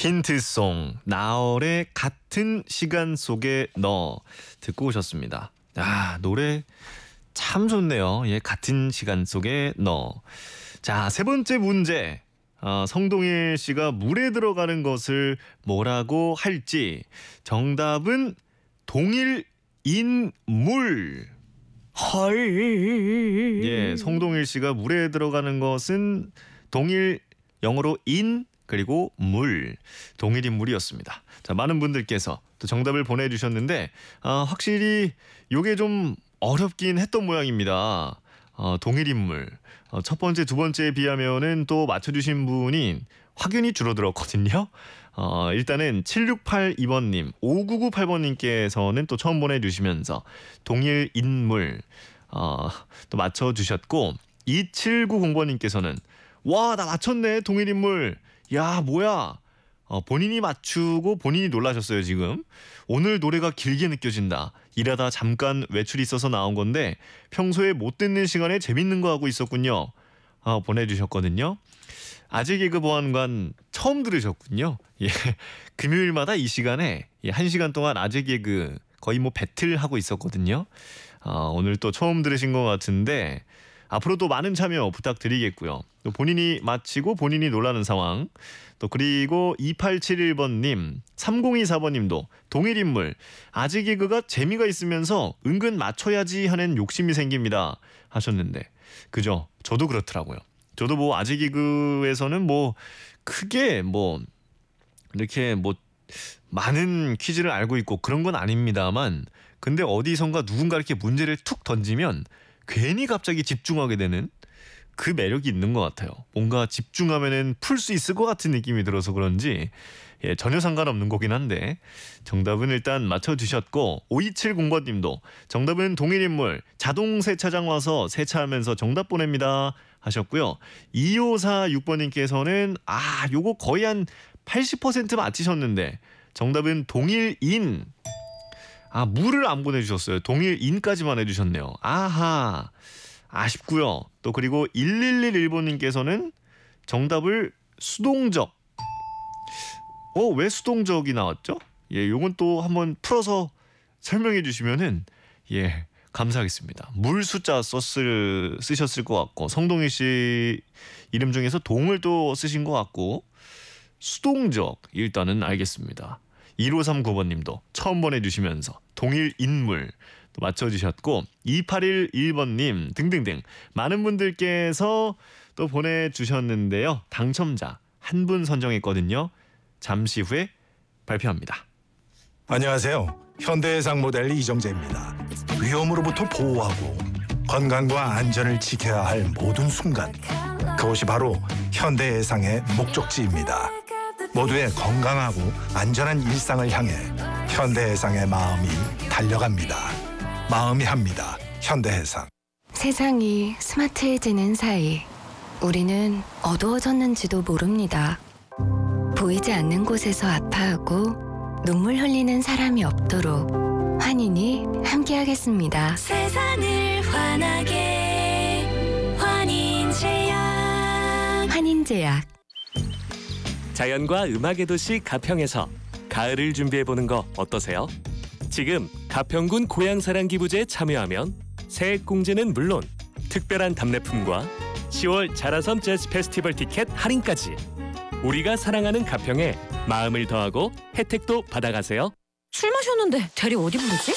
힌트송 나얼의 같은 시간 속에 너 듣고 오셨습니다. 아, 노래 참 좋네요. 예, 같은 시간 속에 너. 자, 세 번째 문제. 성동일 씨가 물에 들어가는 것을 뭐라고 할지. 정답은 동일 인물. 헐. 예, 성동일 씨가 물에 들어가는 것은 동일, 영어로 인 그리고 물, 동일 인물이었습니다. 자, 많은 분들께서 또 정답을 보내주셨는데 확실히 이게 좀 어렵긴 했던 모양입니다. 동일 인물. 첫 번째, 두 번째에 비하면은 또 맞춰주신 분이 확연히 줄어들었거든요. 일단은 7682번님, 5998번님께서는 또 처음 보내주시면서 동일 인물 또 맞춰주셨고, 2790번님께서는 와, 나 맞췄네, 동일 인물. 야, 뭐야. 본인이 맞추고 본인이 놀라셨어요. 지금 오늘 노래가 길게 느껴진다. 일하다 잠깐 외출이 있어서 나온 건데 평소에 못 듣는 시간에 재밌는 거 하고 있었군요. 보내주셨거든요. 아재 개그 보안관 처음 들으셨군요. 예, 금요일마다 이 시간에 1시간 동안 아재 개그 거의 뭐 배틀 하고 있었거든요. 오늘 또 처음 들으신 것 같은데 앞으로도 많은 참여 부탁드리겠고요. 또 본인이 마치고 본인이 놀라는 상황. 또 그리고 2871번님, 3024번님도 동일 인물. 아재 개그가 재미가 있으면서 은근 맞춰야지 하는 욕심이 생깁니다 하셨는데 그죠? 저도 그렇더라고요. 저도 뭐 아재 개그에서는 뭐 크게 뭐 이렇게 뭐 많은 퀴즈를 알고 있고 그런 건 아닙니다만 근데 어디선가 누군가 이렇게 문제를 툭 던지면 괜히 갑자기 집중하게 되는 그 매력이 있는 것 같아요. 뭔가 집중하면은 풀 수 있을 것 같은 느낌이 들어서 그런지 전혀 상관없는 거긴 한데 정답은 일단 맞춰주셨고 5270번님도 정답은 동일인물 자동 세차장 와서 세차하면서 정답 보냅니다 하셨고요. 2546번님께서는 요거 거의 한 80% 맞히셨는데 정답은 동일인. 물을 안 보내주셨어요. 동일인까지만 해주셨네요. 아하, 아쉽고요. 또 그리고 1111번님께서는 정답을 수동적. 왜 수동적이 나왔죠? 예, 요건 또 한번 풀어서 설명해 주시면은 감사하겠습니다. 물 숫자 쓰셨을 것 같고 성동일 씨 이름 중에서 동을 또 쓰신 것 같고 수동적 일단은 알겠습니다. 1539번님도 처음 보내주시면서 동일 인물 또 맞춰주셨고 2811번님 등등등 많은 분들께서 또 보내주셨는데요. 당첨자 한 분 선정했거든요. 잠시 후에 발표합니다. 안녕하세요. 현대해상 모델 이정재입니다. 위험으로부터 보호하고 건강과 안전을 지켜야 할 모든 순간 그것이 바로 현대해상의 목적지입니다. 모두의 건강하고 안전한 일상을 향해 현대해상의 마음이 달려갑니다. 마음이 합니다. 현대해상. 세상이 스마트해지는 사이 우리는 어두워졌는지도 모릅니다. 보이지 않는 곳에서 아파하고 눈물 흘리는 사람이 없도록 환인이 함께하겠습니다. 세상을 환하게 환인제약. 환인제약. 자연과 음악의 도시 가평에서 가을을 준비해보는 거 어떠세요? 지금 가평군 고향사랑 기부제에 참여하면 세액공제는 물론 특별한 답례품과 10월 자라섬 재즈 페스티벌 티켓 할인까지 우리가 사랑하는 가평에 마음을 더하고 혜택도 받아가세요. 술 마셨는데 대리 어디 부르지?